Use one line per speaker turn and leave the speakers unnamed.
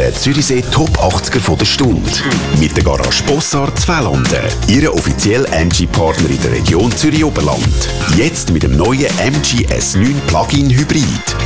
der Zürichsee Top 80er von der Stunde. Mit der Garage Bossard Zwelanden. Ihre offizielle MG-Partner in der Region Zürich-Oberland. Jetzt mit dem neuen MG S9 Plug-in Hybrid.